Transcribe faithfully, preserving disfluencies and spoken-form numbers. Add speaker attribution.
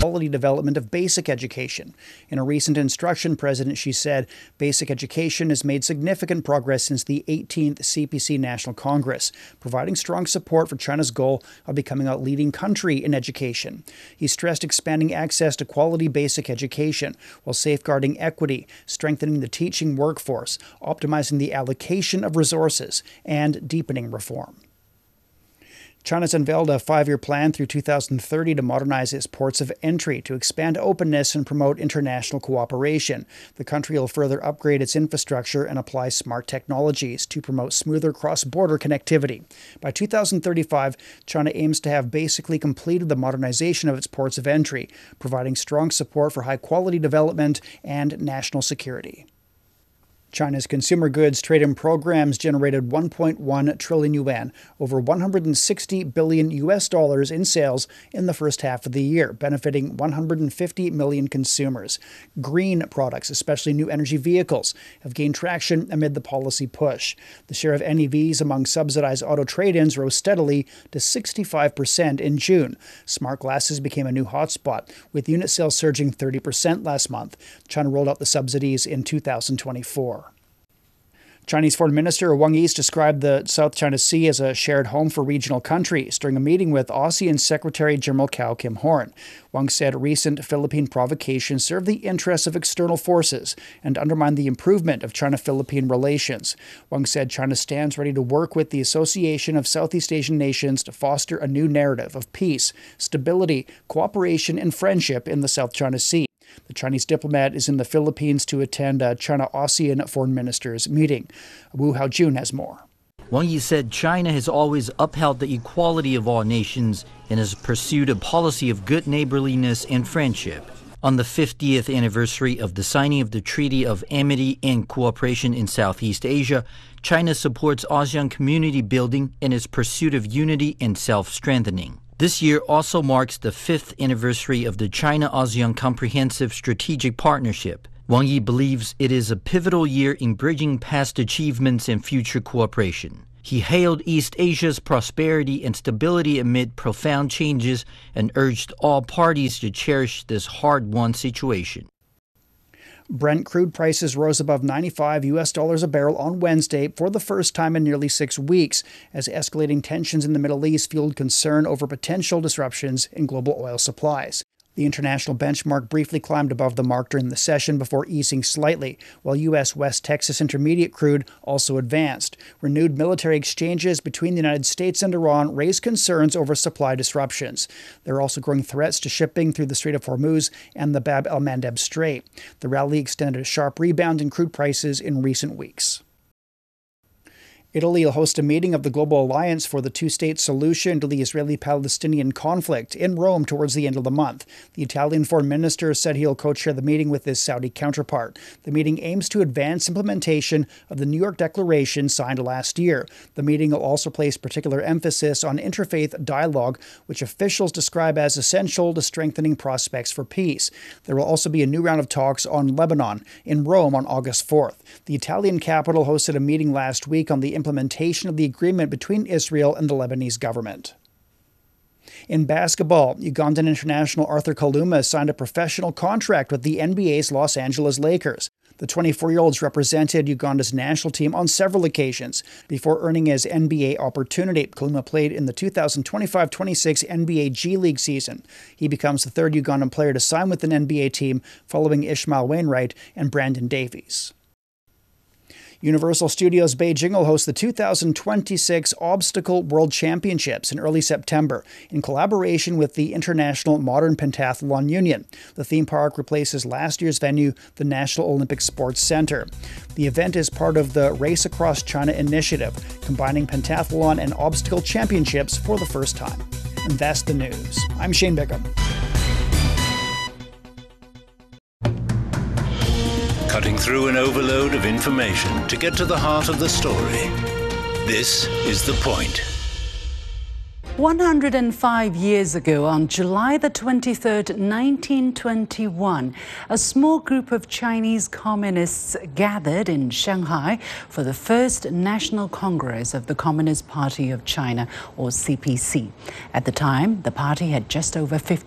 Speaker 1: quality development of basic education. In a recent instruction, President Xi said basic education has made significant progress since the eighteenth C P C National Congress, providing strong support for China's goal of becoming a leading country in education. He stressed expanding access to quality basic education while safeguarding equity, strengthening the teaching workforce, optimizing the allocation of resources, and deepening reform. China's unveiled a five-year plan through two thousand thirty to modernize its ports of entry to expand openness and promote international cooperation. The country will further upgrade its infrastructure and apply smart technologies to promote smoother cross-border connectivity. By two thousand thirty-five, China aims to have basically completed the modernization of its ports of entry, providing strong support for high-quality development and national security. China's consumer goods trade-in programs generated one point one trillion yuan, over one hundred sixty billion U S dollars in sales in the first half of the year, benefiting one hundred fifty million consumers. Green products, especially new energy vehicles, have gained traction amid the policy push. The share of N E Vs among subsidized auto trade-ins rose steadily to sixty-five percent in June. Smart glasses became a new hotspot, with unit sales surging thirty percent last month. China rolled out the subsidies in two thousand twenty-four. Chinese Foreign Minister Wang Yi described the South China Sea as a shared home for regional countries during a meeting with ASEAN Secretary General Cao Kim Horn. Wang said recent Philippine provocations serve the interests of external forces and undermine the improvement of China-Philippine relations. Wang said China stands ready to work with the Association of Southeast Asian Nations to foster a new narrative of peace, stability, cooperation, and friendship in the South China Sea. The Chinese diplomat is in the Philippines to attend a China-ASEAN foreign ministers meeting. Wu Haojun has more.
Speaker 2: Wang Yi said China has always upheld the equality of all nations and has pursued a policy of good neighborliness and friendship. On the fiftieth anniversary of the signing of the Treaty of Amity and Cooperation in Southeast Asia, China supports ASEAN community building and its pursuit of unity and self-strengthening. This year also marks the fifth anniversary of the China-ASEAN Comprehensive Strategic Partnership. Wang Yi believes it is a pivotal year in bridging past achievements and future cooperation. He hailed East Asia's prosperity and stability amid profound changes and urged all parties to cherish this hard-won situation.
Speaker 1: Brent crude prices rose above ninety-five U S dollars a barrel on Wednesday for the first time in nearly six weeks, as escalating tensions in the Middle East fueled concern over potential disruptions in global oil supplies. The international benchmark briefly climbed above the mark during the session before easing slightly, while U S West Texas Intermediate crude also advanced. Renewed military exchanges between the United States and Iran raised concerns over supply disruptions. There are also growing threats to shipping through the Strait of Hormuz and the Bab el-Mandeb Strait. The rally extended a sharp rebound in crude prices in recent weeks. Italy will host a meeting of the Global Alliance for the Two-State Solution to the Israeli-Palestinian conflict in Rome towards the end of the month. The Italian foreign minister said he'll co-chair the meeting with his Saudi counterpart. The meeting aims to advance implementation of the New York Declaration signed last year. The meeting will also place particular emphasis on interfaith dialogue, which officials describe as essential to strengthening prospects for peace. There will also be a new round of talks on Lebanon in Rome on August fourth. The Italian capital hosted a meeting last week on the implementation of the agreement between Israel and the Lebanese government. In basketball, Ugandan international Arthur Kaluma signed a professional contract with the N B A's Los Angeles Lakers. The twenty-four-year-old represented Uganda's national team on several occasions before earning his N B A opportunity. Kaluma played in the two thousand twenty-five twenty-six N B A G League season. He becomes the third Ugandan player to sign with an N B A team, following Ishmael Wainwright and Brandon Davies. Universal Studios Beijing will host the two thousand twenty-six Obstacle World Championships in early September in collaboration with the International Modern Pentathlon Union. The theme park replaces last year's venue, the National Olympic Sports Center. The event is part of the Race Across China initiative, combining pentathlon and obstacle championships for the first time. And that's the news. I'm Shane Bickham.
Speaker 3: Cutting through an overload of information to get to the heart of the story. This is The Point.
Speaker 4: one hundred five years ago, on July the twenty-third, nineteen twenty-one, a small group of Chinese communists gathered in Shanghai for the first National Congress of the Communist Party of China, or C P C. At the time, the party had just over fifty